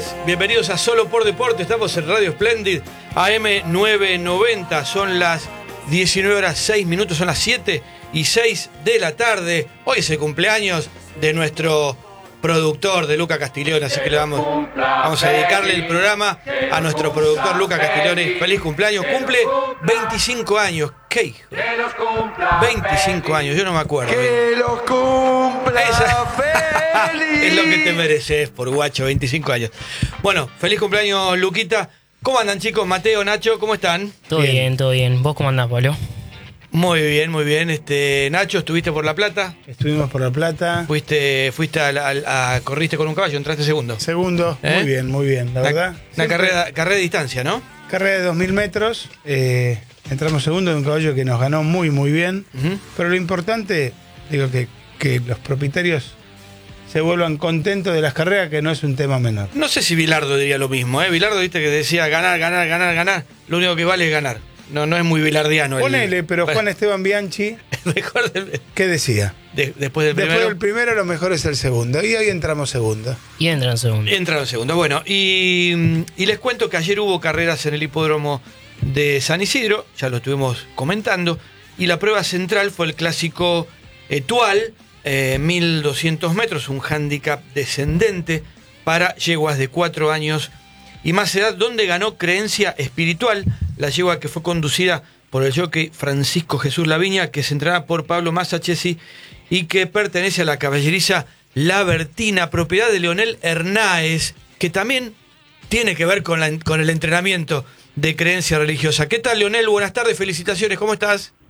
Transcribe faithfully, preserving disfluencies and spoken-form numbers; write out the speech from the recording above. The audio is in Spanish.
tardes, bienvenidos a Solo por Deporte. Estamos en Radio Splendid, A M novecientos noventa. Son las diecinueve horas seis minutos, son las siete y seis de la tarde. Hoy es el cumpleaños de nuestro productor, de Luca Castiglione, así que le vamos, vamos a dedicarle el programa a nuestro productor Luca Castiglione. Feliz cumpleaños, cumple veinticinco años. ¿Qué hijo? veinticinco años, yo no me acuerdo. Que los cumpla Esa... feliz. Es lo que te mereces por guacho, veinticinco años. Bueno, feliz cumpleaños, Luquita. ¿Cómo andan, chicos? Mateo, Nacho, ¿cómo están? Todo bien, bien todo bien. ¿Vos cómo andás, Pablo? Muy bien, muy bien. Este, Nacho, ¿estuviste por La Plata? Estuvimos por La Plata. Fuiste, fuiste a, a, a corriste con un caballo, entraste segundo. Segundo, ¿Eh? muy bien, muy bien, la Una, verdad. una Siempre- carrera, carrera de distancia, ¿no? Carrera de dos mil metros. eh, entramos segundo de un caballo que nos ganó muy, muy bien. Uh-huh. Pero lo importante, digo, que, que los propietarios se vuelvan contentos de las carreras, que no es un tema menor. No sé si Bilardo diría lo mismo, ¿eh? Bilardo, viste que decía ganar, ganar, ganar, ganar. Lo único que vale es ganar. No, no es muy bilardiano. el- Ponele, pero Bueno, Juan Esteban Bianchi, mejor del- ¿qué decía? de- después del Después primero. del primero lo mejor es el segundo. Y hoy entramos segundo. Y entra en segundo. Entraron segundo. Bueno, y, y les cuento que ayer hubo carreras en el hipódromo de San Isidro, ya lo estuvimos comentando, y la prueba central fue el clásico Etual, eh, mil doscientos metros, un hándicap descendente para yeguas de cuatro años y más edad, donde ganó Creencia Espiritual, la yegua que fue conducida por el jockey Francisco Jesús Laviña, que se entrenaba por Pablo Massachesi y que pertenece a la caballeriza La Bertina, propiedad de Leonel Hernáez, que también tiene que ver con, la, con el entrenamiento de creencia religiosa. ¿Qué tal, Leonel? Buenas tardes, felicitaciones, ¿cómo estás?